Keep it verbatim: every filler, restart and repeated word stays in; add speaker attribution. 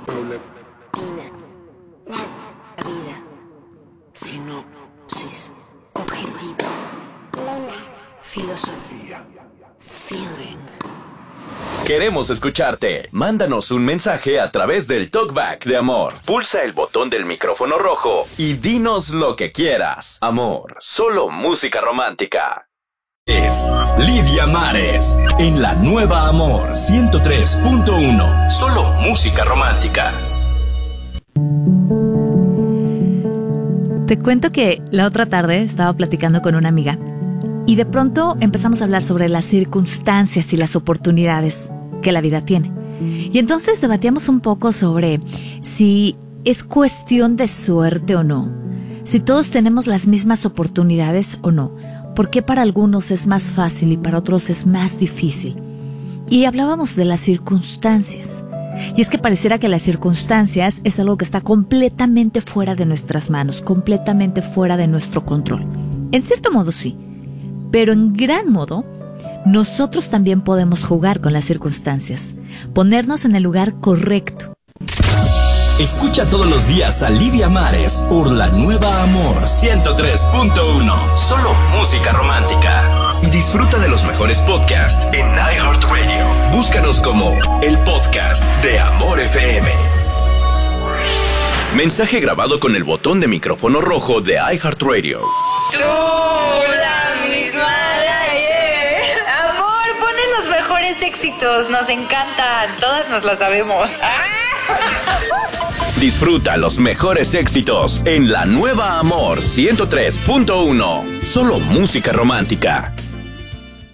Speaker 1: Pina. La vida. Sinopsis. Objetivo. Lema. Filosofía. Feeling.
Speaker 2: Queremos escucharte. Mándanos un mensaje a través del Talkback de Amor. Pulsa el botón del micrófono rojo y dinos lo que quieras. Amor, solo música romántica. Es Lidia Mares en la nueva Amor ciento tres punto uno. Solo música romántica.
Speaker 3: Te cuento que la otra tarde estaba platicando con una amiga y de pronto empezamos a hablar sobre las circunstancias y las oportunidades que la vida tiene. Y entonces debatíamos un poco sobre si es cuestión de suerte o no, si todos tenemos las mismas oportunidades o no, por qué para algunos es más fácil y para otros es más difícil. Y hablábamos de las circunstancias. Y es que pareciera que las circunstancias es algo que está completamente fuera de nuestras manos, completamente fuera de nuestro control. En cierto modo sí, pero en gran modo nosotros también podemos jugar con las circunstancias, ponernos en el lugar correcto.
Speaker 2: Escucha todos los días a Lidia Mares por la nueva Amor ciento tres punto uno. Solo música romántica. Y disfruta de los mejores podcasts en iHeartRadio. Búscanos como el podcast de Amor F M. Mensaje grabado con el botón de micrófono rojo de iHeartRadio.
Speaker 4: Tú, la misma de ayer. Amor, pones los mejores éxitos. Nos encantan. Todas nos lo sabemos.
Speaker 2: Disfruta los mejores éxitos en la nueva Amor ciento tres punto uno. Solo música romántica.